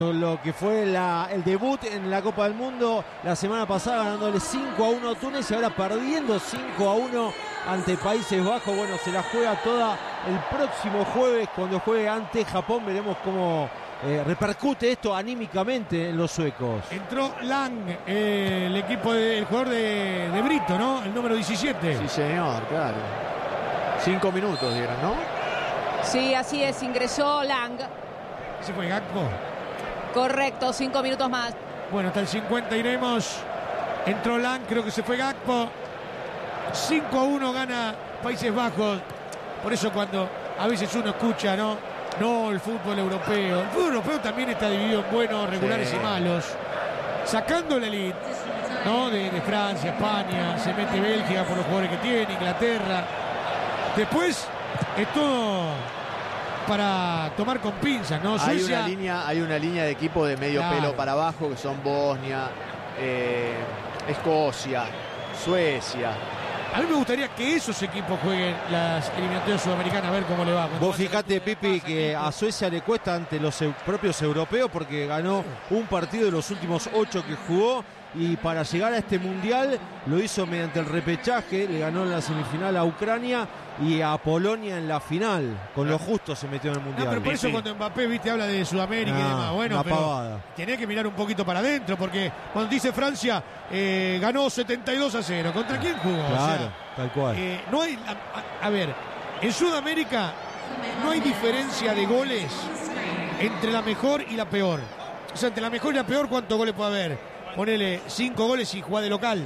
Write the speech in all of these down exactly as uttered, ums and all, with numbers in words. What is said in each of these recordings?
Lo que fue la, el debut en la Copa del Mundo la semana pasada, ganándole cinco a uno a Túnez y ahora perdiendo cinco a uno ante Países Bajos. Bueno, se la juega toda el próximo jueves cuando juegue ante Japón. Veremos cómo eh, repercute esto anímicamente en los suecos. Entró Lang, eh, el equipo del jugador de, de Brito, ¿no? El número diecisiete. Sí, señor, claro. Cinco minutos dieron, ¿no? Sí, así es, ingresó Lang. ¿Ese fue Gakpo? Correcto, cinco minutos más. Bueno, hasta el cincuenta iremos. Entró Lang, creo que se fue Gakpo. cinco a uno gana Países Bajos. Por eso cuando a veces uno escucha, ¿no? No, el fútbol europeo. El fútbol europeo también está dividido en buenos, regulares sí. y malos. Sacando la elite, ¿no? De, de Francia, España, se mete Bélgica por los jugadores que tiene, Inglaterra. Después es todo para tomar con pinzas, ¿no? Hay Suecia... una línea, hay una línea de equipo de medio claro. pelo para abajo que son Bosnia, eh, Escocia, Suecia. A mí me gustaría que esos equipos jueguen las eliminatorias sudamericanas, a ver cómo le va. Vos fijate, Pipi, que a Suecia le cuesta ante los propios europeos porque ganó un partido de los últimos ocho que jugó y para llegar a este mundial lo hizo mediante el repechaje, le ganó en la semifinal a Ucrania y a Polonia en la final. Con lo justo se metió en el mundial. No, pero por eso cuando Mbappé, viste, habla de Sudamérica ah, y demás, bueno, una pero pavada. Tenía que mirar un poquito para adentro, porque cuando dice Francia eh, ganó setenta y dos a cero, ¿contra quién jugó? Claro, o sea, tal cual. Eh, no hay, a, a ver, en Sudamérica no hay diferencia de goles entre la mejor y la peor. O sea, entre la mejor y la peor, ¿cuántos goles puede haber? Ponele cinco goles y juega de local.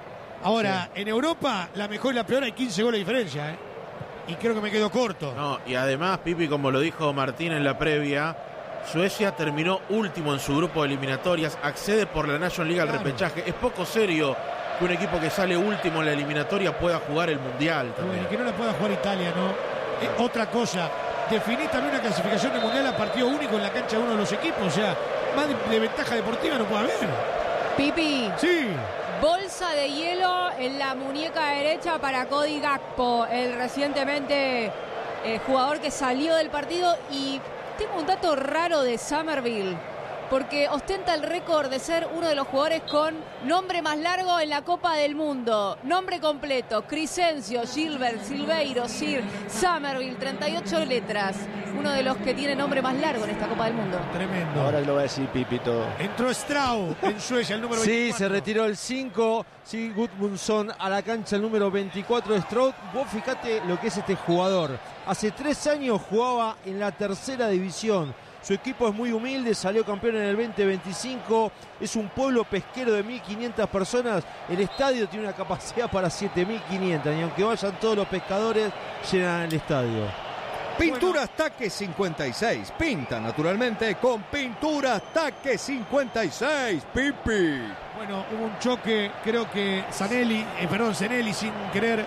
Ahora, sí. en Europa, la mejor y la peor hay quince goles de diferencia, ¿eh? Y creo que me quedo corto. No, y además, Pipi, como lo dijo Martín en la previa, Suecia terminó último en su grupo de eliminatorias, accede por la National League al claro. repechaje. Es poco serio que un equipo que sale último en la eliminatoria pueda jugar el Mundial también. Bueno, y que no la pueda jugar Italia, ¿no? Eh, otra cosa, definir también una clasificación de Mundial a partido único en la cancha de uno de los equipos. O sea, más de, de ventaja deportiva no puede haber. Pipi. Sí. Bolsa de hielo en la muñeca derecha para Cody Gakpo, el recientemente eh, jugador que salió del partido. Y tengo un dato raro de Summerville, porque ostenta el récord de ser uno de los jugadores con nombre más largo en la Copa del Mundo. Nombre completo: Crescencio, Gilbert, Silveiro, Sir, Summerville, treinta y ocho letras. Uno de los que tiene nombre más largo en esta Copa del Mundo. Tremendo. Ahora lo va a decir Pipi todo. Entró Strau en Suecia, el número veinticuatro. Sí, se retiró el cinco. Sí, Gudmundsson a la cancha, el número veinticuatro de Strau. Vos fijate lo que es este jugador. Hace tres años jugaba en la tercera división. Su equipo es muy humilde, salió campeón en el veinte veinticinco. Es un pueblo pesquero de mil quinientas personas. El estadio tiene una capacidad para siete mil quinientas. Y aunque vayan todos los pescadores, llenan el estadio. Pinturas Taque cincuenta y seis. Pinta naturalmente con Pinturas Taque cincuenta y seis. Pipi. Bueno, hubo un choque, creo que Zanelli, eh, perdón, Zanelli sin querer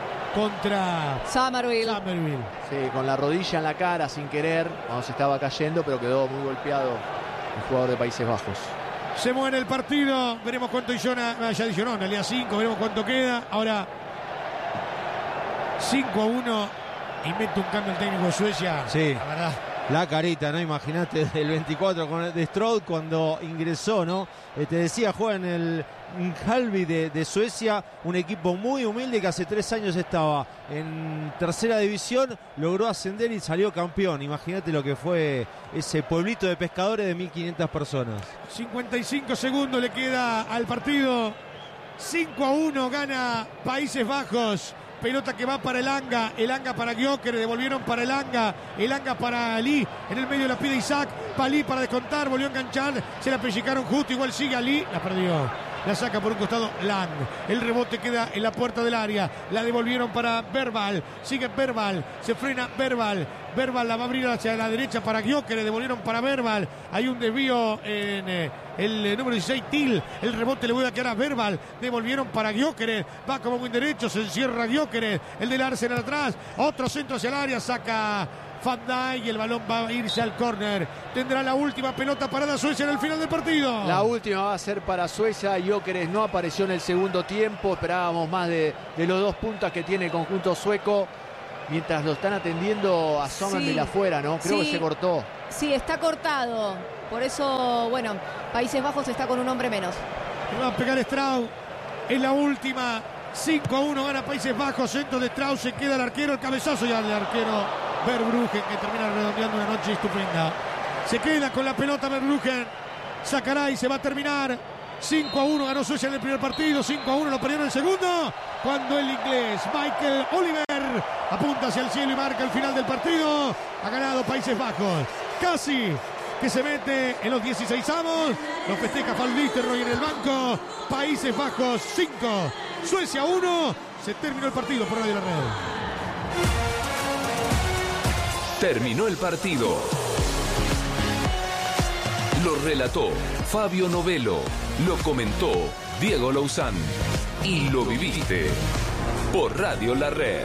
contra Summerville. Summerville. Sí, con la rodilla en la cara sin querer, cuando se estaba cayendo, pero quedó muy golpeado el jugador de Países Bajos. Se muere el partido, veremos cuánto Illona, ya dijo no, en realidad cinco, veremos cuánto queda. Ahora cinco a uno. Inventa un cambio el técnico de Suecia. Sí, la verdad. La carita, ¿no? Imagínate del veinticuatro con el de Strauss cuando ingresó, ¿no? Eh, te decía, juega en el Halby de, de Suecia, un equipo muy humilde que hace tres años estaba en tercera división, logró ascender y salió campeón. Imagínate lo que fue ese pueblito de pescadores de mil quinientas personas. cincuenta y cinco segundos le queda al partido. cinco a uno gana Países Bajos. Pelota que va para Elanga, Elanga para Gyökeres, devolvieron para Elanga, Elanga para Ali, en el medio la pide Isaac, Palí para descontar, volvió a enganchar, se la pellicaron justo, igual sigue Ali, la perdió. La saca por un costado Lang. El rebote queda en la puerta del área. La devolvieron para Verbal. Sigue Verbal. Se frena Verbal. Verbal la va a abrir hacia la derecha para Gyökeres. Devolvieron para Verbal. Hay un desvío en eh, el eh, número dieciséis, Til. El rebote le voy a quedar a Verbal. Devolvieron para Gyökeres. Va como buen derecho. Se encierra Gyökeres. El del Arsenal atrás. Otro centro hacia el área. Saca Van Dijk y el balón va a irse al córner. Tendrá la última pelota parada Suecia en el final del partido. La última va a ser para Suecia. Gyökeres no apareció en el segundo tiempo. Esperábamos más de, de los dos puntas que tiene el conjunto sueco. Mientras lo están atendiendo a Summerville sí, afuera, ¿no? Creo sí, que se cortó. Sí, está cortado. Por eso, bueno, Países Bajos está con un hombre menos. Le va a pegar Straub. Es la última. cinco a uno gana Países Bajos. Centro de Straub. Se queda el arquero. El cabezazo ya el arquero Verbruggen, que termina redondeando una noche estupenda. Se queda con la pelota Verbruggen. Sacará y se va a terminar. cinco a uno ganó Suecia en el primer partido. cinco a uno lo perdieron en el segundo. Cuando el inglés Michael Oliver apunta hacia el cielo y marca el final del partido. Ha ganado Países Bajos. Casi que se mete en los dieciseisavos. Lo festeja Van Nistelrooy en el banco. Países Bajos cinco, Suecia uno. Se terminó el partido por Radio La Red. Terminó el partido. Lo relató Fabio Novello. Lo comentó Diego Louzán. Y lo viviste por Radio La Red.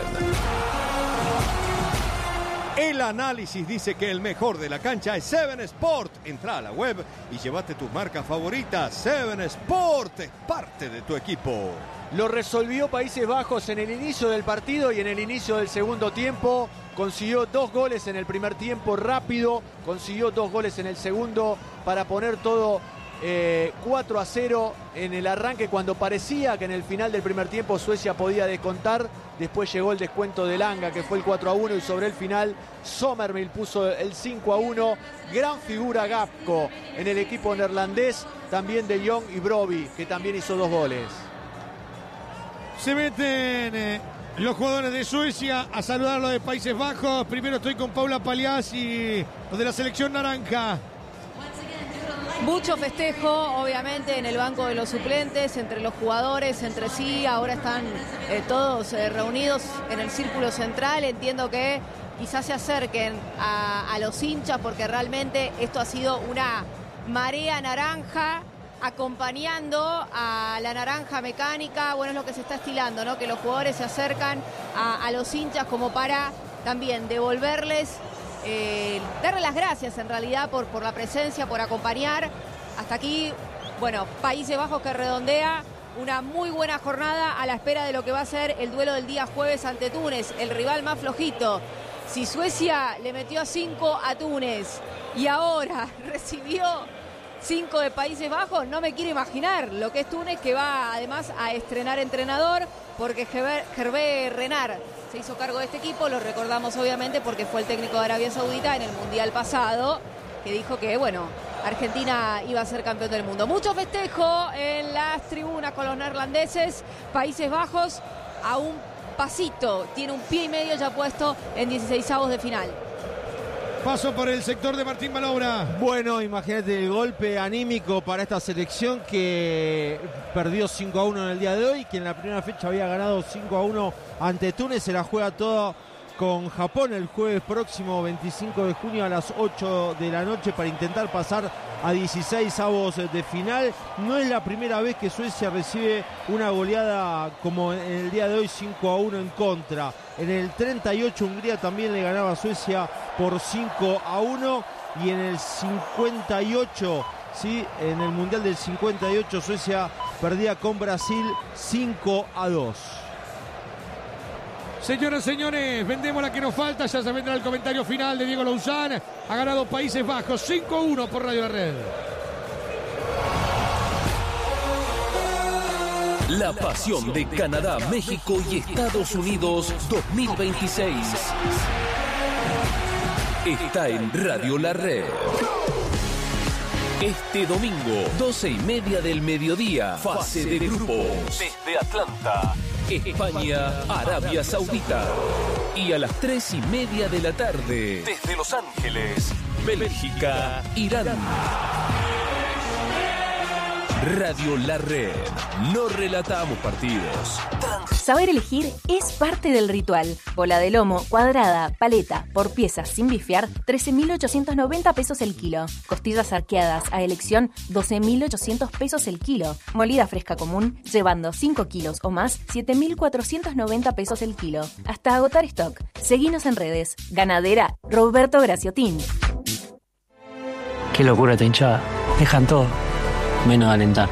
El análisis dice que el mejor de la cancha es Seven Sport. Entra a la web y llévate tus marcas favoritas. Seven Sport es parte de tu equipo. Lo resolvió Países Bajos en el inicio del partido y en el inicio del segundo tiempo. Consiguió dos goles en el primer tiempo rápido, consiguió dos goles en el segundo para poner todo eh, cuatro a cero en el arranque, cuando parecía que en el final del primer tiempo Suecia podía descontar. Después llegó el descuento de Langa, que fue el cuatro a uno, y sobre el final Sommerville puso el cinco a uno. Gran figura Gakpo en el equipo neerlandés, también de Jong y Brobbey, que también hizo dos goles. Se meten eh, los jugadores de Suecia a saludar a los de Países Bajos. Primero estoy con Paula Paliassi, los de la selección naranja. Mucho festejo, obviamente, en el banco de los suplentes, entre los jugadores, entre sí. Ahora están eh, todos eh, reunidos en el círculo central. Entiendo que quizás se acerquen a, a los hinchas, porque realmente esto ha sido una marea naranja acompañando a la naranja mecánica. Bueno, es lo que se está estilando, ¿no? Que los jugadores se acercan a, a los hinchas como para también devolverles, eh, darle las gracias en realidad por, por la presencia, por acompañar. Hasta aquí, bueno, Países Bajos que redondea una muy buena jornada a la espera de lo que va a ser el duelo del día jueves ante Túnez, el rival más flojito. Si Suecia le metió a cinco a Túnez y ahora recibió cinco de Países Bajos, no me quiero imaginar lo que es Túnez, que va además a estrenar entrenador, porque Hervé Renard se hizo cargo de este equipo. Lo recordamos obviamente porque fue el técnico de Arabia Saudita en el Mundial pasado, que dijo que, bueno, Argentina iba a ser campeón del mundo. Mucho festejo en las tribunas con los neerlandeses. Países Bajos a un pasito, tiene un pie y medio ya puesto en dieciseisavos de final. Paso por el sector de Martín Balobra. Bueno, imagínate el golpe anímico para esta selección que perdió cinco a uno en el día de hoy, que en la primera fecha había ganado cinco a uno ante Túnez. Se la juega toda con Japón el jueves próximo, veinticinco de junio a las ocho de la noche, para intentar pasar a dieciseisavos de final. No es la primera vez que Suecia recibe una goleada como en el día de hoy, cinco a uno en contra. En el treinta y ocho Hungría también le ganaba a Suecia por cinco a uno, y en el cincuenta y ocho, sí, en el Mundial del cincuenta y ocho, Suecia perdía con Brasil cinco a dos. Señoras y señores, vendemos la que nos falta. Ya se vendrá el comentario final de Diego Louzán. Ha ganado Países Bajos cinco a uno por Radio La Red. La pasión de Canadá, México y Estados Unidos dos mil veintiséis está en Radio La Red. Este domingo, doce y media del mediodía, fase de grupos. Desde Atlanta, España, Arabia Saudita. Y a las tres y media de la tarde, desde Los Ángeles, Bélgica, Irán. Radio La Red. No relatamos partidos. Saber elegir es parte del ritual. Bola de lomo, cuadrada, paleta, por piezas sin bifear, trece mil ochocientos noventa pesos el kilo. Costillas arqueadas a elección, doce mil ochocientos pesos el kilo. Molida fresca común, llevando cinco kilos o más, siete mil cuatrocientos noventa pesos el kilo. Hasta agotar stock. Seguinos en redes. Ganadera Roberto Graciotín. Qué locura esta hinchada. Dejan todo, menos alentar.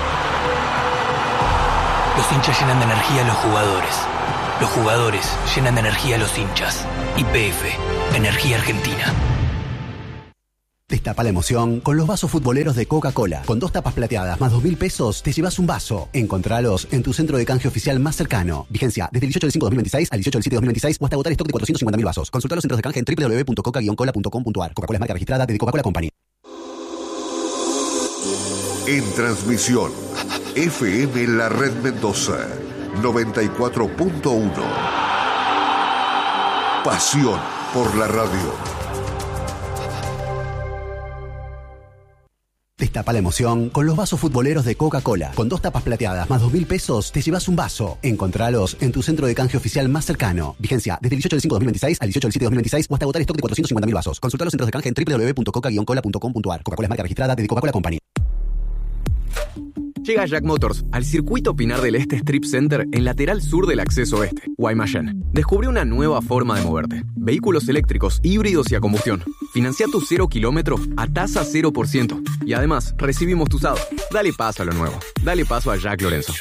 Los hinchas llenan de energía a los jugadores. Los jugadores llenan de energía a los hinchas. Y P F, Energía Argentina. Destapa la emoción con los vasos futboleros de Coca-Cola. Con dos tapas plateadas más dos mil pesos, te llevas un vaso. Encontralos en tu centro de canje oficial más cercano. Vigencia desde el dieciocho del cinco de dos mil veintiséis al dieciocho del siete de dos mil veintiséis o hasta agotar stock de cuatrocientos cincuenta mil vasos. Consulta los centros de canje en doble u doble u doble u punto coca guion cola punto com punto a r. Coca-Cola es marca registrada de The Coca-Cola Company. En transmisión, F M La Red Mendoza, noventa y cuatro punto uno. Pasión por la radio. Destapa la emoción con los vasos futboleros de Coca-Cola. Con dos tapas plateadas más dos mil pesos, te llevas un vaso. Encontralos en tu centro de canje oficial más cercano. Vigencia desde el dieciocho del cinco de dos mil veintiséis al dieciocho del siete de dos mil veintiséis o hasta agotar stock de cuatrocientos cincuenta mil vasos. Consulta los centros de canje en doble u doble u doble u punto coca guion cola punto com punto a r. Coca-Cola es marca registrada de The Coca-Cola Company. Llega Jack Motors al Circuito Pinar del Este Strip Center en lateral sur del acceso este, Guaymallén. Descubre una nueva forma de moverte. Vehículos eléctricos, híbridos y a combustión. Financia tu cero kilómetro a tasa cero por ciento. Y además, recibimos tu S A D. Dale paso a lo nuevo. Dale paso a Jack Lorenzo.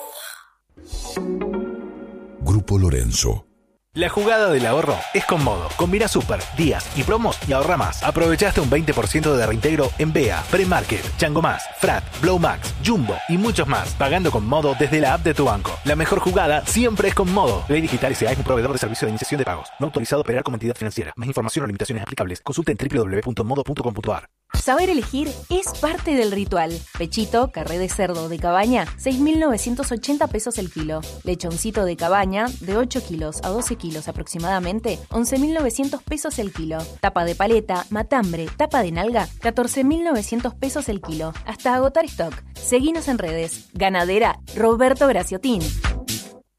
Grupo Lorenzo. La jugada del ahorro es con Modo. Combina super, días y promos y ahorra más. Aprovechaste un veinte por ciento de reintegro en B E A, Premarket, Chango Más, Frat, Blow Max, Jumbo y muchos más. Pagando con Modo desde la app de tu banco. La mejor jugada siempre es con Modo. Ley Digital S A es un proveedor de servicio de iniciación de pagos. No autorizado a operar como entidad financiera. Más información o limitaciones aplicables. Consulta en doble u doble u doble u punto modo punto com punto a r. Saber elegir es parte del ritual. Pechito, carré de cerdo de cabaña, seis mil novecientos ochenta pesos el kilo. Lechoncito de cabaña, de ocho kilos a doce kilos aproximadamente, once mil novecientos pesos el kilo. Tapa de paleta, matambre, tapa de nalga, catorce mil novecientos pesos el kilo. Hasta agotar stock. Seguinos en redes. Ganadera Roberto Graciotín.